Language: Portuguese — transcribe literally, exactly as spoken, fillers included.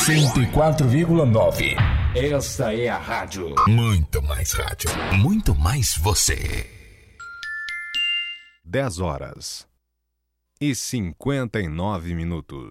cento e quatro vírgula nove. Esta é a rádio. Muito mais rádio. Muito mais você. dez horas e cinquenta e nove minutos.